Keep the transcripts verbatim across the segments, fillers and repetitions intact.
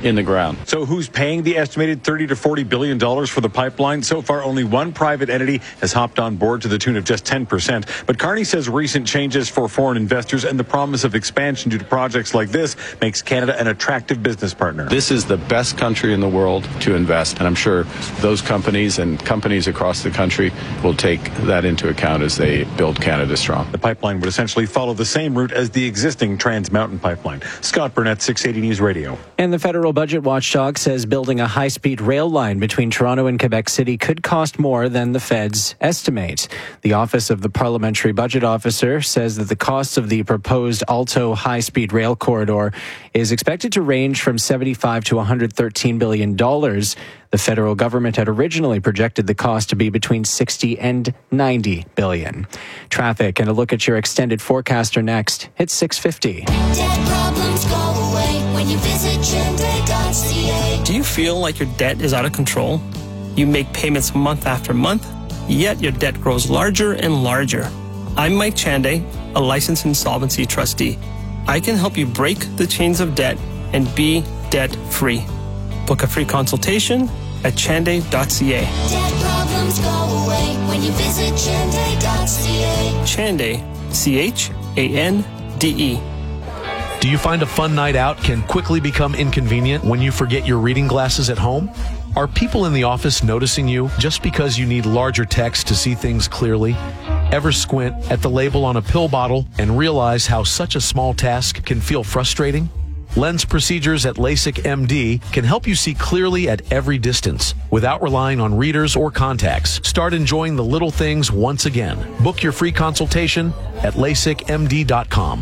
in the ground. So who's paying the estimated thirty to forty billion dollars for the pipeline? So far, only one private entity has hopped on board to the tune of just ten percent. But Carney says recent changes for foreign investors and the promise of expansion due to projects like this makes Canada an attractive business partner. This is the best country in the world to invest, and I'm sure those companies and companies across the country will take that into account as they build Canada strong. The pipeline would essentially follow the same route as the existing Trans Mountain pipeline. Scott Burnett, six eighty News Radio. And the federal budget watchdog says building a high-speed rail line between Toronto and Quebec City could cost more than the feds estimate. The Office of the Parliamentary Budget Officer says that the cost of the proposed Alto high-speed rail corridor is expected to range from seventy-five to one hundred thirteen billion dollars. The federal government had originally projected the cost to be between sixty and ninety billion dollars. Traffic and a look at your extended forecast are next. It's six fifty. Debt problems go away when you visit Chende dot c a. Do you feel like your debt is out of control? You make payments month after month, yet your debt grows larger and larger. I'm Mike Chande, a licensed insolvency trustee. I can help you break the chains of debt and be debt-free. Book a free consultation at chande dot c a. Debt problems go away when you visit Chende dot c a. Chande, C H A N D E. Do you find a fun night out can quickly become inconvenient when you forget your reading glasses at home? Are people in the office noticing you just because you need larger text to see things clearly? Ever squint at the label on a pill bottle and realize how such a small task can feel frustrating? Lens procedures at LASIK M D can help you see clearly at every distance without relying on readers or contacts. Start enjoying the little things once again. Book your free consultation at lasik m d dot com.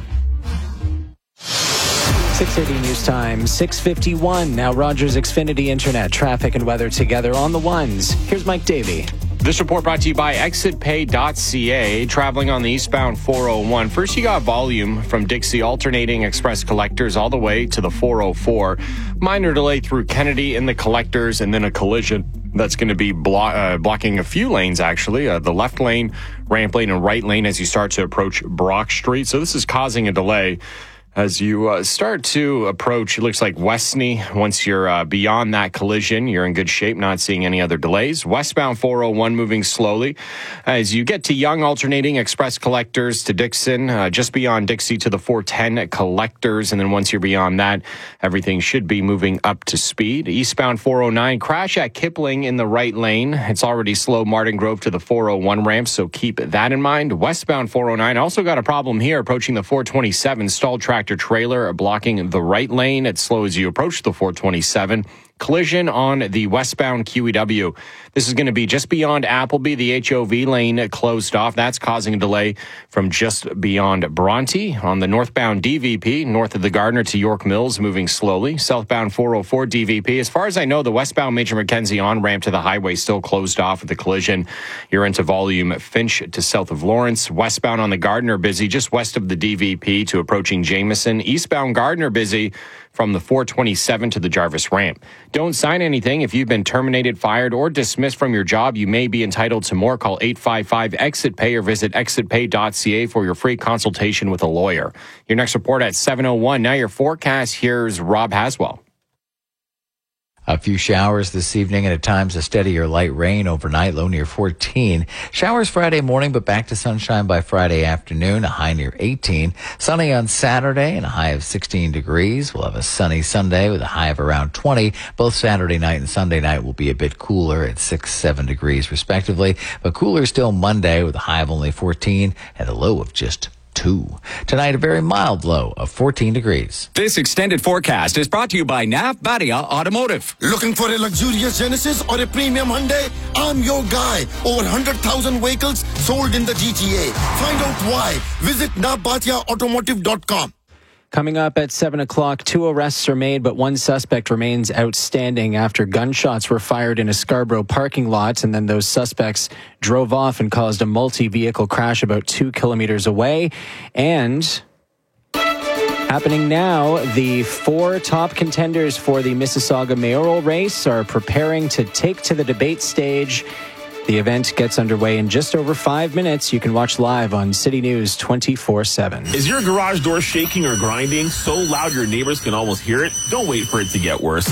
six eighty News Time, six fifty-one. Now Rogers Xfinity Internet, traffic and weather together on the ones. Here's Mike Davey. This report brought to you by exit pay dot c a. Traveling on the eastbound four oh one. First, you got volume from Dixie alternating express collectors all the way to the four oh four. Minor delay through Kennedy in the collectors, and then a collision that's going to be blo- uh, blocking a few lanes, actually. Uh, the left lane, ramp lane, and right lane as you start to approach Brock Street. So this is causing a delay. As you uh, start to approach, it looks like Westney, once you're uh, beyond that collision, you're in good shape, not seeing any other delays. Westbound four oh one moving slowly. As you get to Young alternating express collectors to Dixon, uh, just beyond Dixie to the four ten collectors. And then once you're beyond that, everything should be moving up to speed. Eastbound four oh nine, crash at Kipling in the right lane. It's already slow Martin Grove to the four oh one ramp, so keep that in mind. Westbound four oh nine, also got a problem here approaching the four twenty-seven, stalled tractor trailer blocking the right lane. It slows you approach the four twenty-seven. Collision on the westbound Q E W. This is going to be just beyond Appleby. The H O V lane closed off. That's causing a delay from just beyond Bronte. On the northbound D V P, north of the Gardner to York Mills, moving slowly. Southbound four oh four D V P. As far as I know, the westbound Major Mackenzie on-ramp to the highway still closed off with the collision. You're into volume Finch to south of Lawrence. Westbound on the Gardner busy, just west of the D V P to approaching Jameson. Eastbound Gardner busy from the four twenty-seven to the Jarvis ramp. Don't sign anything. If you've been terminated, fired, or dismissed from your job, you may be entitled to more. Call eight five five exit pay or visit exit pay dot c a for your free consultation with a lawyer. Your next report at seven oh one. Now your forecast. Here's Rob Haswell. A few showers this evening and at times a steadier light rain overnight, low near fourteen. Showers Friday morning, but back to sunshine by Friday afternoon, a high near eighteen. Sunny on Saturday and a high of sixteen degrees. We'll have a sunny Sunday with a high of around twenty. Both Saturday night and Sunday night will be a bit cooler at six, seven degrees respectively, but cooler still Monday with a high of only fourteen and a low of just two. Tonight, a very mild low of fourteen degrees. This extended forecast is brought to you by Nav Badia Automotive. Looking for a luxurious Genesis or a premium Hyundai? I'm your guy. Over one hundred thousand vehicles sold in the G T A. Find out why. Visit nav badia automotive dot com. Coming up at seven o'clock, two arrests are made, but one suspect remains outstanding after gunshots were fired in a Scarborough parking lot, and then those suspects drove off and caused a multi-vehicle crash about two kilometers away. And happening now, the four top contenders for the Mississauga mayoral race are preparing to take to the debate stage. The event gets underway in just over five minutes. You can watch live on City News twenty-four seven. Is your garage door shaking or grinding so loud your neighbors can almost hear it? Don't wait for it to get worse.